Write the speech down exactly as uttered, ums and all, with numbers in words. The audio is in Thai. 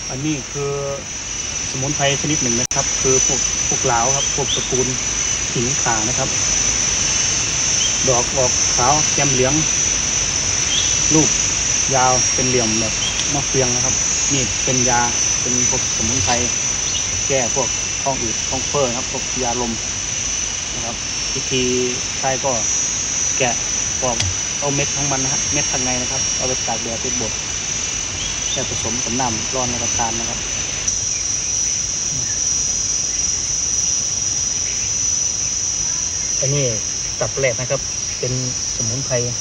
อันนี้คือสมุนไพรชนิดหนึ่งนะครับคือพวกพวกเหลาครับพวกตระกูลขิงข่านะครับดอกออกขาวแก้มเหลืองลูกยาวเป็นเหลี่ยมแบบมะเฟืองนะครับนี่เป็นยาเป็นพวกสมุนไพรแก้พวกท้องอืดท้องเฟ้อครับพวกยาลมนะครับวิธีใช้ก็แกะปอกเอาเม็ดของมันนะฮะเม็ดข้างในนะครับเอาไปตากแดดไปบดแค่ผสมกับน้ำร้อนในกระทานนะครับอันนี้ตับแรกนะครับเป็นสมุนไพร